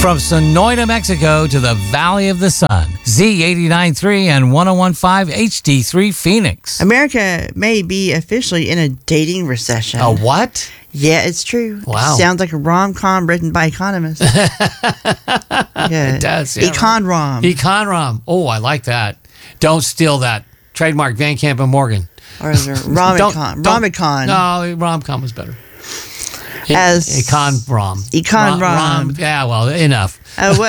From Sonoita, Mexico to the Valley of the Sun, Z89.3 and 101.5 HD3 Phoenix. America may be officially in a dating recession. A what? Yeah, it's true. Wow. Sounds like a rom-com written by economists. Yeah. It does. Yeah, Econ-rom. Econ-rom. Oh, I like that. Don't steal that. Trademark Van Camp and Morgan. Or is there Romicon? Romicon. No, rom-com was better. As Econ-rom. Econ-rom. Yeah, well, enough.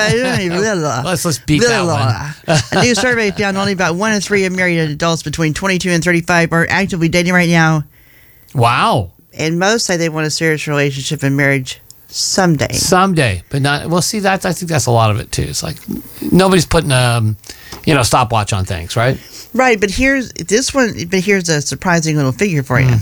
Let's beat that one. A new survey found only about 1 in 3 of married adults between 22 and 35 are actively dating right now. Wow. And most say they want a serious relationship and marriage someday. Someday, but not. Well, see, I think that's a lot of it too. It's like nobody's putting stopwatch on things, right? Right, but here's a surprising little figure for you.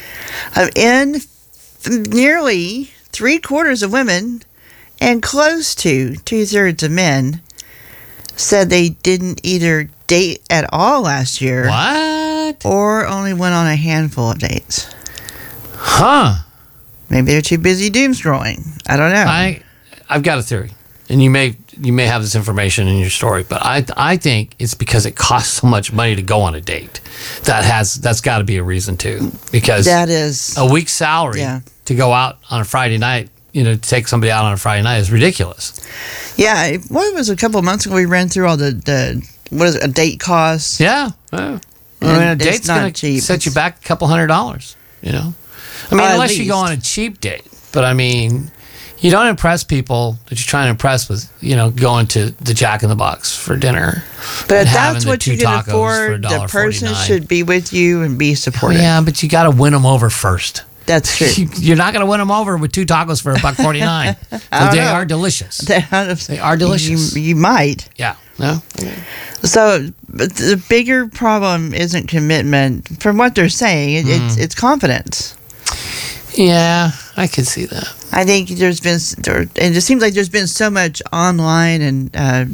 In nearly 3/4 of women and close to 2/3 of men said they didn't either date at all last year. What? Or only went on a handful of dates. Huh. Maybe they're too busy doom scrolling. I don't know. I've got a theory, and you may have this information in your story, but I think it's because it costs so much money to go on a date. That's got to be a reason too, because that is a week's salary to go out on a Friday night. To take somebody out on a Friday night is ridiculous. Yeah, what was a couple of months ago we ran through all the what is it, a date cost? Yeah, I mean, a date's going to set you back a couple $100. I mean, unless you go on a cheap date. But I mean, you don't impress people that you're trying to impress with, going to the Jack in the Box for dinner. But if that's what you can afford, the person should be with you and be supportive. Yeah, but you got to win them over first. That's true. You're not going to win them over with 2 tacos for $1.49. But they are delicious. They are delicious. You might. Yeah. No? So but the bigger problem isn't commitment. From what they're saying, it's confidence. Yeah, I can see that. I think and it seems like there's been so much online and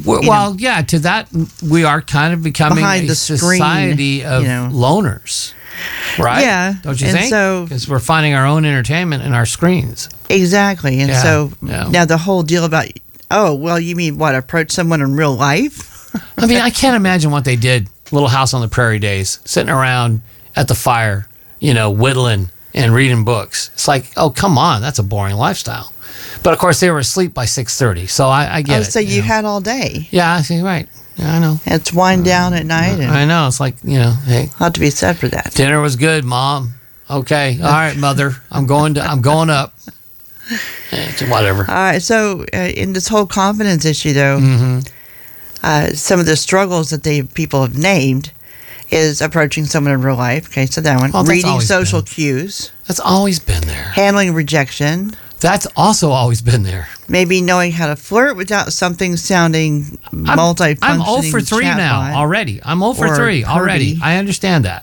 to that we are kind of becoming a society of loners, right? Yeah, don't you think? Because we're finding our own entertainment in our screens. Exactly, and now the whole deal about you mean what? Approach someone in real life? I mean, I can't imagine what they did. Little House on the Prairie days, sitting around at the fire, whittling and reading books. It's like, oh, come on, that's a boring lifestyle. But of course, they were asleep by 6:30, so I get it. So you had all day. Yeah, I see. Right. Yeah, I know. It's wind down at night. I know. It's like, hey, I'll have to be said for that. Dinner was good, Mom. Okay, all right, Mother. I'm going up. Whatever. All right. So in this whole confidence issue, though, some of the struggles that people have named is approaching someone in real life. Okay, so that one. Reading social cues. That's always been there. Handling rejection. That's also always been there. Maybe knowing how to flirt without something sounding multifunctioning. I'm 0 for 3 now already. I'm 0 for 3 already. I understand that.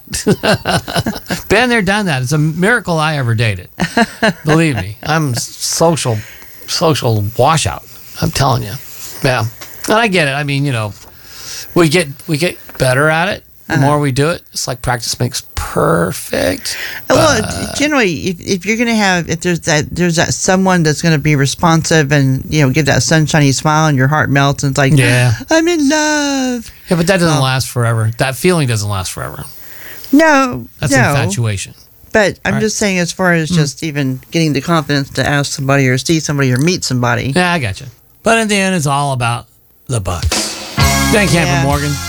Been there, done that. It's a miracle I ever dated. Believe me. I'm social washout. I'm telling you. Yeah. And I get it. I mean, we get better at it. The more we do it, it's like practice makes perfect. Well, generally, if you're going to have, if there's that someone that's going to be responsive and give that sunshiny smile and your heart melts and it's like, I'm in love. Yeah, but that doesn't last forever. That feeling doesn't last forever. No, that's infatuation. But I'm just saying, as far as just even getting the confidence to ask somebody or see somebody or meet somebody. Yeah, I got you. But in the end, it's all about the bucks. Thank you, Morgan.